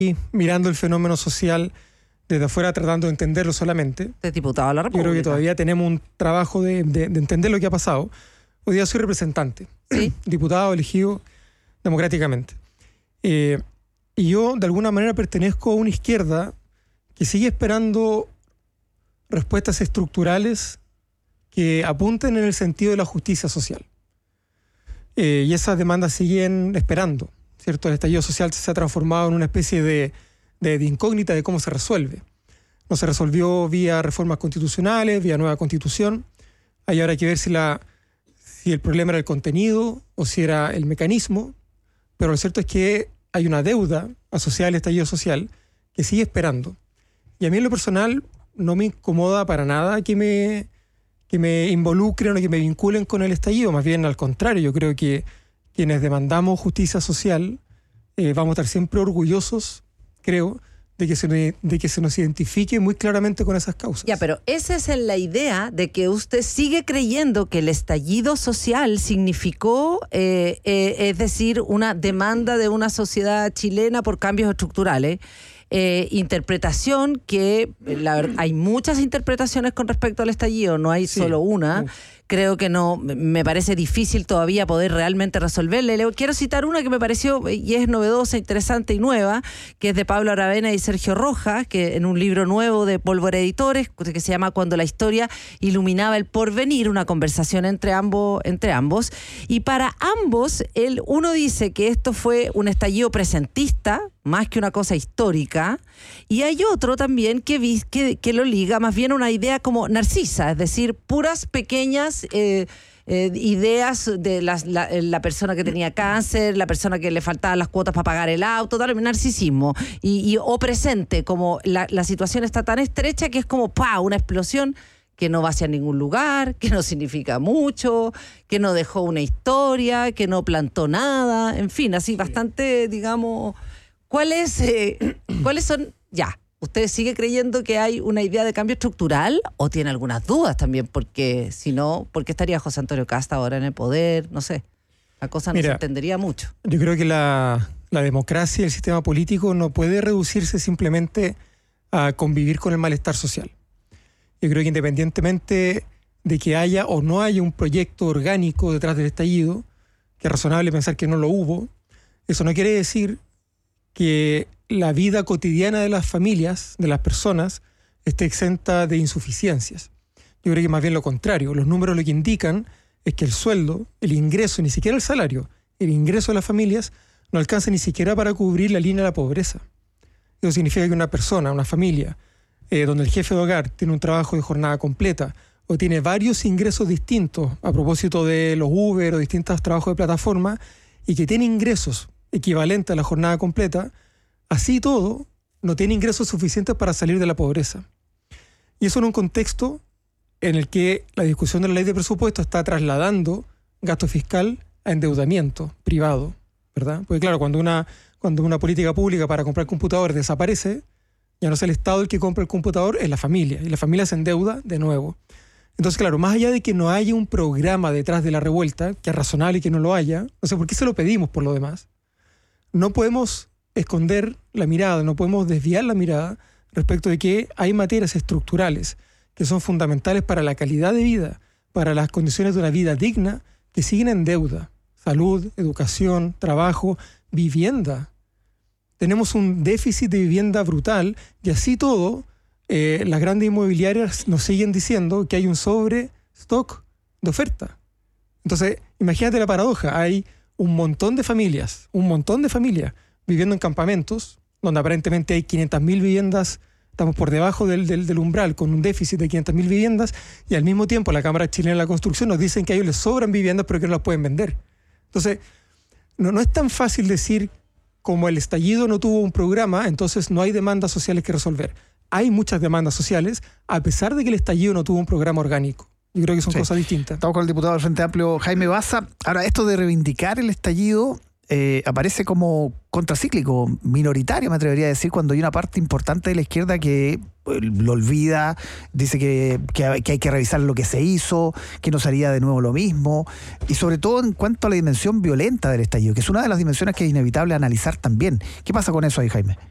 y mirando el fenómeno social desde afuera, tratando de entenderlo solamente. De diputado de la República. Yo creo que todavía tenemos un trabajo de entender lo que ha pasado. Hoy día soy representante, ¿Sí? diputado elegido democráticamente. Y yo, de alguna manera, pertenezco a una izquierda que sigue esperando respuestas estructurales que apunten en el sentido de la justicia social. Y esas demandas siguen esperando, ¿cierto? El estallido social se ha transformado en una especie de incógnita de cómo se resuelve. No se resolvió vía reformas constitucionales, vía nueva constitución. Hay ahora que ver si el problema era el contenido o si era el mecanismo, pero lo cierto es que hay una deuda asociada al estallido social que sigue esperando. Y a mí en lo personal no me incomoda para nada que me involucren o que me vinculen con el estallido, más bien al contrario, yo creo que quienes demandamos justicia social vamos a estar siempre orgullosos, creo, de que se nos identifique muy claramente con esas causas. Ya, pero esa es la idea de que usted sigue creyendo que el estallido social significó, es decir, una demanda de una sociedad chilena por cambios estructurales. Interpretación que hay muchas interpretaciones con respecto al estallido, no hay solo una. Creo que no, me parece difícil todavía poder realmente resolverle. Quiero citar una que me pareció y es novedosa, interesante y nueva, que es de Pablo Aravena y Sergio Rojas, que en un libro nuevo de Pólvora Editores, que se llama Cuando la historia iluminaba el porvenir, una conversación entre ambos. Y para ambos, uno dice que esto fue un estallido presentista, más que una cosa histórica, y hay otro también que lo liga más bien a una idea como narcisa, es decir, puras pequeñas ideas de la persona que tenía cáncer, la persona que le faltaban las cuotas para pagar el auto, tal, narcisismo, o presente, como la situación está tan estrecha que es como una explosión que no va hacia ningún lugar, que no significa mucho, que no dejó una historia, que no plantó nada, en fin, así bastante, digamos... ¿Cuáles son? Ya, ¿usted sigue creyendo que hay una idea de cambio estructural o tiene algunas dudas también? Porque si no, ¿por qué estaría José Antonio Casta ahora en el poder? No sé, la cosa no se entendería mucho. Yo creo que la democracia y el sistema político no puede reducirse simplemente a convivir con el malestar social. Yo creo que independientemente de que haya o no haya un proyecto orgánico detrás del estallido, que es razonable pensar que no lo hubo, eso no quiere decir que la vida cotidiana de las familias, de las personas, esté exenta de insuficiencias. Yo creo que más bien lo contrario. Los números lo que indican es que el sueldo, el ingreso, ni siquiera el salario, el ingreso de las familias no alcanza ni siquiera para cubrir la línea de la pobreza. Eso significa que una persona, una familia, donde el jefe de hogar tiene un trabajo de jornada completa o tiene varios ingresos distintos a propósito de los Uber o distintos trabajos de plataforma y que tiene ingresos equivalente a la jornada completa, así todo, no tiene ingresos suficientes para salir de la pobreza. Y eso en un contexto en el que la discusión de la ley de presupuesto está trasladando gasto fiscal a endeudamiento privado, ¿verdad? Porque claro, cuando una política pública para comprar computadores desaparece, ya no es el Estado el que compra el computador, es la familia, y la familia se endeuda de nuevo. Entonces, claro, más allá de que no haya un programa detrás de la revuelta, que es razonable y que no lo haya, no sé por qué se lo pedimos por lo demás, no podemos esconder la mirada, no podemos desviar la mirada respecto de que hay materias estructurales que son fundamentales para la calidad de vida, para las condiciones de una vida digna, que siguen en deuda. Salud, educación, trabajo, vivienda. Tenemos un déficit de vivienda brutal y así todo, las grandes inmobiliarias nos siguen diciendo que hay un sobrestock de oferta. Entonces, imagínate la paradoja, hay un montón de familias viviendo en campamentos, donde aparentemente hay 500.000 viviendas, estamos por debajo del umbral, con un déficit de 500.000 viviendas, y al mismo tiempo la Cámara Chilena de la Construcción nos dicen que a ellos les sobran viviendas, pero que no las pueden vender. Entonces, no es tan fácil decir, como el estallido no tuvo un programa, entonces no hay demandas sociales que resolver. Hay muchas demandas sociales, a pesar de que el estallido no tuvo un programa orgánico. Yo creo que son cosas distintas. Estamos con el diputado del Frente Amplio, Jaime Baza. Ahora, esto de reivindicar el estallido aparece como contracíclico, minoritario, me atrevería a decir, cuando hay una parte importante de la izquierda que lo olvida, dice que hay que revisar lo que se hizo, que no sería de nuevo lo mismo, y sobre todo en cuanto a la dimensión violenta del estallido, que es una de las dimensiones que es inevitable analizar también. ¿Qué pasa con eso ahí, Jaime?